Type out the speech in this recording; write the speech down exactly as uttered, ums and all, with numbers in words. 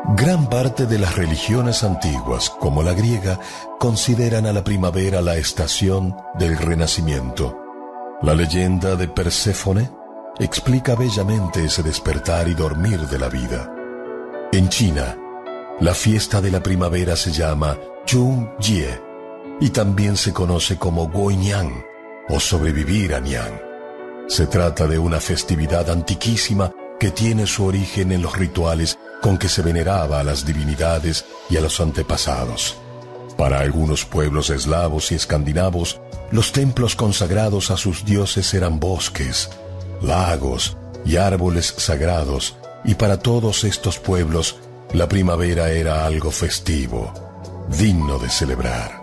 Gran parte de las religiones antiguas, como la griega, consideran a la primavera la estación del renacimiento. La leyenda de Perséfone explica bellamente ese despertar y dormir de la vida. En China, la fiesta de la primavera se llama Chungjie y también se conoce como Guoyuan o sobrevivir a Nian. Se trata de una festividad antiquísima que tiene su origen en los rituales con que se veneraba a las divinidades y a los antepasados. Para algunos pueblos eslavos y escandinavos, los templos consagrados a sus dioses eran bosques, lagos y árboles sagrados, y para todos estos pueblos, la primavera era algo festivo, digno de celebrar.